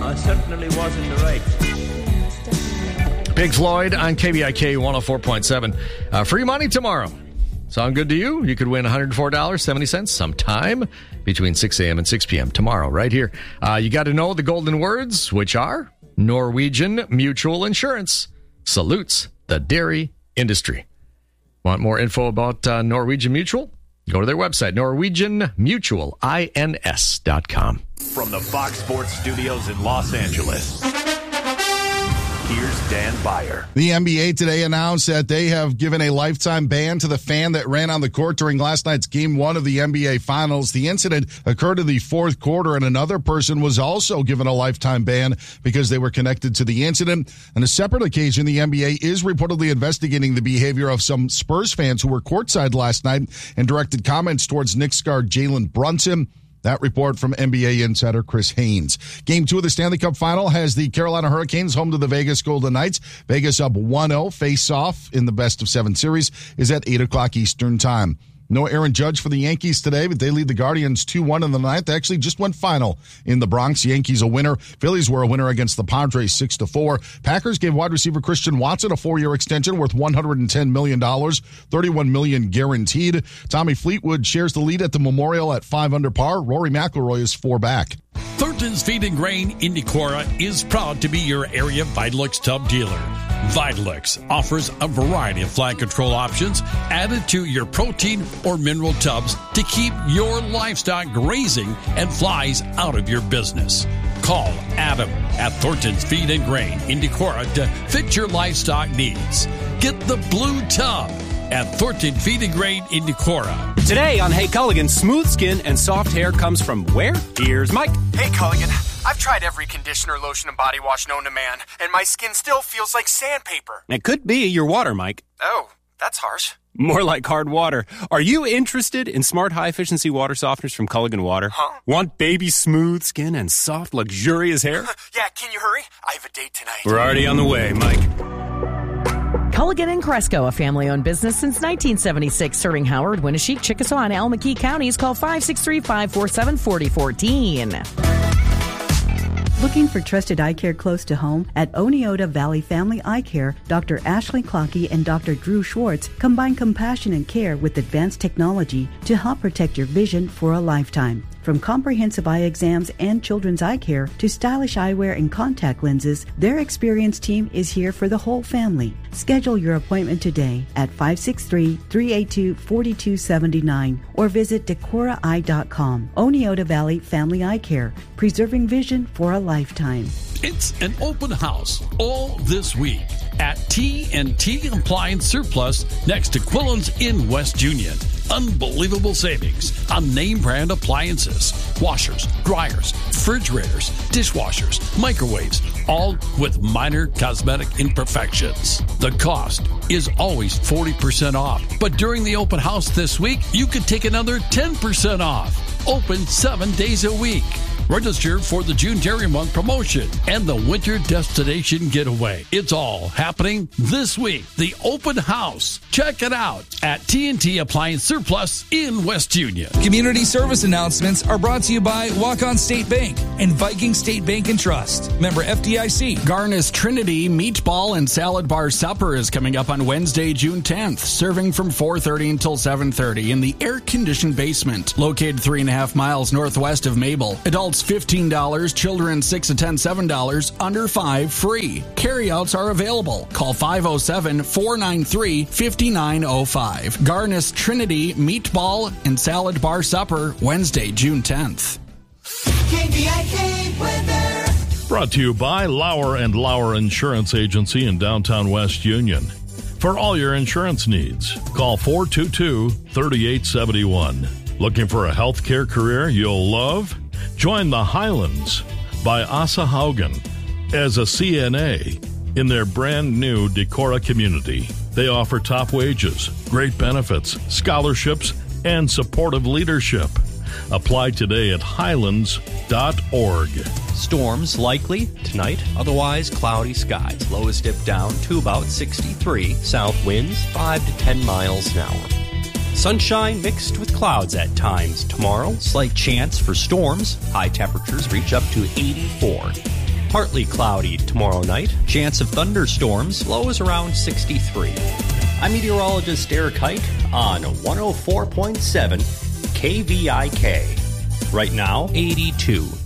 I certainly was in the right. Pink Floyd on KBIK 104.7. Free money tomorrow. Sound good to you? You could win $104.70 sometime between 6 a.m. and 6 p.m. tomorrow, right here. You got to know the golden words, which are Norwegian Mutual Insurance salutes the dairy industry. Want more info about Norwegian Mutual? Go to their website, NorwegianMutualINS.com. From the Fox Sports Studios in Los Angeles, here's Dan Beyer. The NBA today announced that they have given a lifetime ban to the fan that ran on the court during last night's Game 1 of the NBA Finals. The incident occurred in the fourth quarter, and another person was also given a lifetime ban because they were connected to the incident. On a separate occasion, the NBA is reportedly investigating the behavior of some Spurs fans who were courtside last night and directed comments towards Knicks guard Jalen Brunson. That report from NBA insider Chris Haynes. Game 2 of the Stanley Cup Final has the Carolina Hurricanes home to the Vegas Golden Knights. Vegas up 1-0. Face-off in the best-of-7 series is at 8 o'clock Eastern Time. No Aaron Judge for the Yankees today, but they lead the Guardians 2-1 in the ninth. They actually just went final in the Bronx. Yankees a winner. Phillies were a winner against the Padres 6-4. Packers gave wide receiver Christian Watson a 4-year extension worth $110 million, $31 million guaranteed. Tommy Fleetwood shares the lead at the Memorial at 5 under par. Rory McIlroy is 4 back. Thornton's Feed and Grain in Decorah is proud to be your area Vitalux tub dealer. Vitalux offers a variety of fly control options added to your protein or mineral tubs to keep your livestock grazing and flies out of your business. Call Adam at Thornton's Feed and Grain in Decorah to fit your livestock needs. Get the blue tub at Thornton Feed and Grain in Decorah. Today on Hey Culligan, smooth skin and soft hair comes from where? Here's Mike. Hey Culligan, I've tried every conditioner, lotion, and body wash known to man, and my skin still feels like sandpaper. It could be your water, Mike. Oh, that's harsh. More like hard water. Are you interested in smart, high-efficiency water softeners from Culligan Water? Huh? Want baby smooth skin and soft, luxurious hair? Yeah, can you hurry? I have a date tonight. We're already on the way, Mike. Culligan and Cresco, a family-owned business since 1976, serving Howard, Winneshiek, Chickasaw, and Almaquee counties. Call 563-547-4014. Looking for trusted eye care close to home? At Oneota Valley Family Eye Care, Dr. Ashley Clockey and Dr. Drew Schwartz combine compassion and care with advanced technology to help protect your vision for a lifetime. From comprehensive eye exams and children's eye care to stylish eyewear and contact lenses, their experienced team is here for the whole family. Schedule your appointment today at 563-382-4279 or visit DecoraEye.com. Oneota Valley Family Eye Care, preserving vision for a lifetime. It's an open house all this week at T&T Appliance Surplus next to Quillen's in West Union. Unbelievable savings on name brand appliances, washers, dryers, refrigerators, dishwashers, microwaves, all with minor cosmetic imperfections. The cost is always 40% off, but during the open house this week, you could take another 10% off. Open 7 days a week. Register for the June Dairy Month promotion and the Winter Destination Getaway. It's all happening this week. The open house. Check it out at TNT Appliance Surplus in West Union. Community service announcements are brought to you by Walk-On State Bank and Viking State Bank and Trust. Member FDIC. Garnis Trinity Meatball and Salad Bar Supper is coming up on Wednesday, June 10th, serving from 4:30 until 7:30 in the air-conditioned basement, located 3.5 miles northwest of Mabel. Adults $15, children 6 to 10, $7, under 5 free. Carryouts are available. Call 507-493-5905. Garnis Trinity Meatball and Salad Bar Supper, Wednesday, June 10th. KBIK weather. Brought to you by Lauer & Lauer Insurance Agency in downtown West Union. For all your insurance needs, call 422-3871. Looking for a healthcare career you'll love? Join the Highlands by Asa Haugen as a CNA in their brand new Decorah community. They offer top wages, great benefits, scholarships, and supportive leadership. Apply today at highlands.org. Storms likely tonight, otherwise cloudy skies. Lowest dip down to about 63. South winds 5 to 10 miles an hour. Sunshine mixed with clouds at times tomorrow. Slight chance for storms. High temperatures reach up to 84. Partly cloudy tomorrow night. Chance of thunderstorms. Lows around 63. I'm meteorologist Eric Hike on 104.7 KVIK. Right now, 82.